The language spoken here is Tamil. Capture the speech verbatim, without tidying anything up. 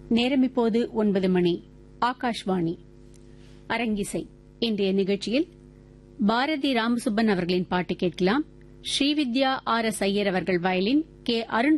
நேரம் இப்போது ஒன்பது மணி. ஆகாஷ்வாணி. அரங்கிசை. இன்றைய நிகழ்ச்சியில் பாரதி ராமசுப்பன் அவர்களின் பாட்டு கேட்கலாம். ஸ்ரீவித்யா ஆர் எஸ் ஐயர் அவர்கள் வயலின், கே அருண்